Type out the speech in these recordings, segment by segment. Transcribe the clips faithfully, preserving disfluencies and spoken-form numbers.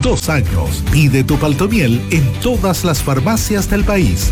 dos años. Pide tu Paltomiel en todas las farmacias del país.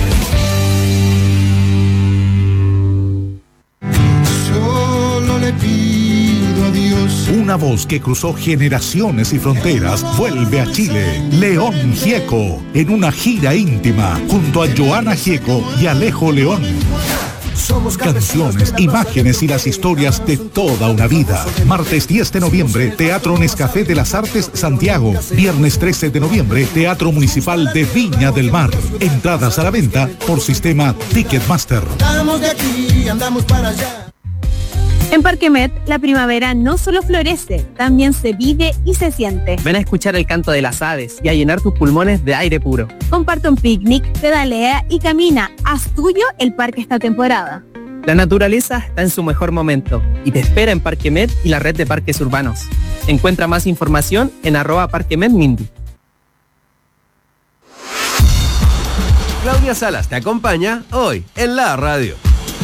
Solo le pido a Dios. Una voz que cruzó generaciones y fronteras vuelve a Chile. León Gieco, en una gira íntima, junto a Joana Gieco y Alejo León. Canciones, imágenes y las historias de toda una vida. Martes diez de noviembre, Teatro Nescafé de las Artes, Santiago. Viernes trece de noviembre, Teatro Municipal de Viña del Mar. Entradas a la venta por sistema Ticketmaster. Andamos de aquí, andamos para allá. En Parque Met, la primavera no solo florece, también se vive y se siente. Ven a escuchar el canto de las aves y a llenar tus pulmones de aire puro. Comparte un picnic, pedalea y camina. Haz tuyo el parque esta temporada. La naturaleza está en su mejor momento y te espera en Parque Met y la red de parques urbanos. Encuentra más información en arroba Parque Met Mindy. Claudia Salas te acompaña hoy en la radio.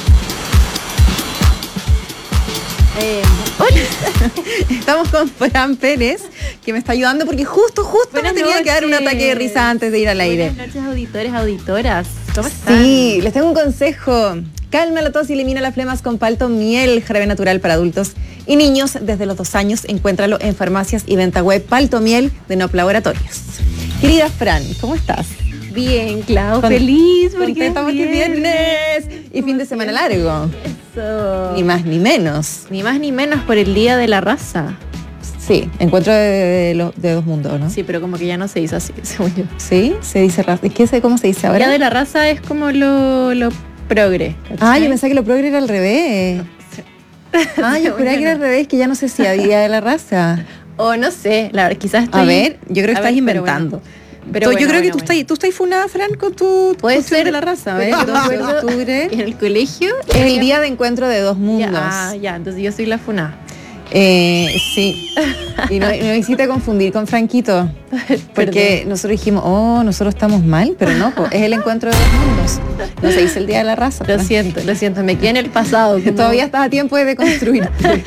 Eh, hola, estamos con Fran Pérez, que me está ayudando porque justo, justo Buenas me tenía noches. que dar un ataque de risa antes de ir al aire. Buenas noches, auditores, auditoras. ¿Cómo están? Sí, les tengo un consejo. Calma la tos y elimina las flemas con Paltomiel, jarabe natural para adultos y niños desde los dos años. Encuéntralo en farmacias y venta web. Paltomiel de Nop Laboratorios. Querida Fran, ¿cómo estás? Bien, Clau, Con- feliz porque Contenta porque es viernes y fin de semana largo. Eso. Ni más ni menos. Ni más ni menos por el Día de la Raza. Sí, encuentro de, de, lo- de dos mundos, ¿no? Sí, pero como que ya no se dice así, según yo. Sí, se dice raza. ¿Qué sé cómo se dice ahora? Día de la Raza es como lo, lo progre. Ah, ¿cachai? yo pensaba que lo progre era al revés. Ah, yo juraba que era al revés, que ya no sé si había de la raza. O no sé, la verdad, quizás estoy... A ver, yo creo que A estás ver, pero inventando. bueno. Pero Tú- bueno, yo creo que bueno, tú, bueno. estás, tú estás funada, Fran, con tu Puede cuestión ser de la raza. A ver, pero doce de me acuerdo octubre. En el colegio... Es el día de encuentro de dos mundos. Ya, ah, ya, entonces yo soy la funada. Eh, sí. Y no, no me hiciste confundir con Franquito. Porque nosotros dijimos, oh, nosotros estamos mal, pero no, po, es el encuentro de dos mundos. No se dice el día de la raza. Lo Fran. siento, lo siento, me quedé en el pasado. Como, Todavía estás a tiempo de deconstruir.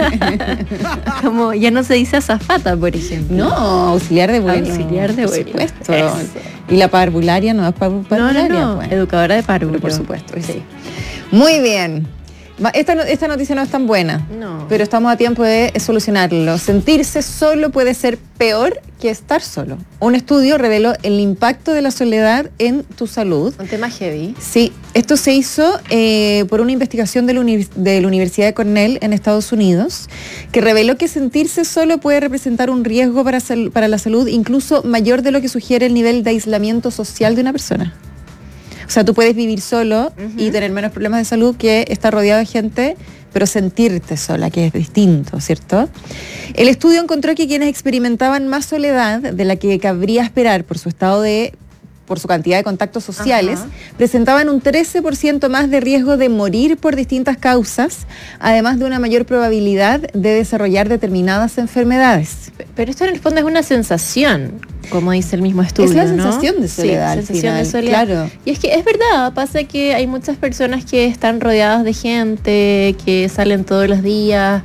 como ya no se dice azafata, por ejemplo. No, auxiliar de vuelo. Auxiliar de por vuelo. supuesto. Eso. Y la parvularia no es par- No, parvularia. no, no, pues. educadora de párvulo. Pero por supuesto, sí. Muy bien. Ma- Esta, no- esta noticia no es tan buena, No. pero estamos a tiempo de solucionarlo. Sentirse solo puede ser peor que estar solo. Un estudio reveló el impacto de la soledad en tu salud. Un tema heavy. Sí, esto se hizo eh, por una investigación de la, uni- de la Universidad de Cornell en Estados Unidos, que reveló que sentirse solo puede representar un riesgo para, sal- para la salud incluso mayor de lo que sugiere el nivel de aislamiento social de una persona. O sea, tú puedes vivir solo y tener menos problemas de salud que estar rodeado de gente, pero sentirte sola, que es distinto, ¿cierto? El estudio encontró que quienes experimentaban más soledad de la que cabría esperar por su estado de por su cantidad de contactos sociales, Ajá. presentaban un trece por ciento más de riesgo de morir por distintas causas, además de una mayor probabilidad de desarrollar determinadas enfermedades. P- Pero esto en el fondo es una sensación, como dice el mismo estudio, Es la ¿no? sensación de soledad, Sí, al sensación de final, soledad. claro. Y es que es verdad, pasa que hay muchas personas que están rodeadas de gente, que salen todos los días,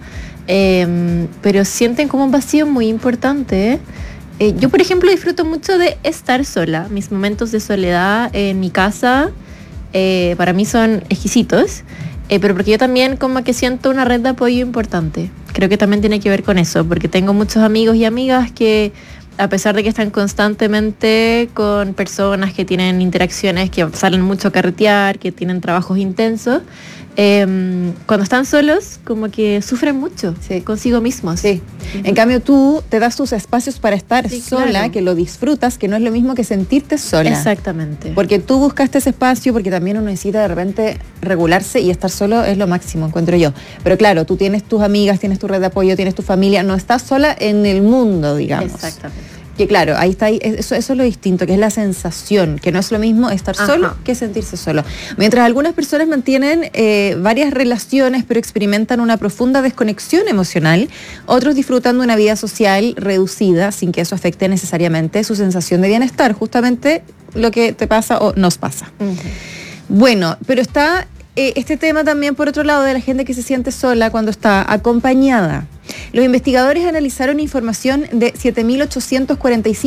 eh, pero sienten como un vacío muy importante, ¿eh? Eh, yo, por ejemplo, disfruto mucho de estar sola. Mis momentos de soledad en mi casa, eh, para mí son exquisitos, eh, pero porque yo también como que siento una red de apoyo importante. Creo que también tiene que ver con eso, porque tengo muchos amigos y amigas que, a pesar de que están constantemente con personas que tienen interacciones, que salen mucho a carretear, que tienen trabajos intensos, eh, cuando están solos, como que sufren mucho Sí. consigo mismos. Sí. En cambio, tú te das tus espacios para estar Sí, sola, claro. que lo disfrutas, que no es lo mismo que sentirte sola. Exactamente. Porque tú buscaste ese espacio, porque también uno necesita de repente regularse y estar solo es lo máximo, encuentro yo. Pero claro, tú tienes tus amigas, tienes tu red de apoyo, tienes tu familia, no estás sola en el mundo, digamos. Exactamente. Que claro, ahí está, ahí- eso, eso es lo distinto, que es la sensación, que no es lo mismo estar Ajá. solo que sentirse solo. Mientras algunas personas mantienen eh, varias relaciones, pero experimentan una profunda desconexión emocional, otros disfrutan de una vida social reducida, sin que eso afecte necesariamente su sensación de bienestar, justamente lo que te pasa o nos pasa. Bueno, pero está eh, este tema también, por otro lado, de la gente que se siente sola cuando está acompañada. Los investigadores analizaron información de siete mil ochocientos cuarenta y cinco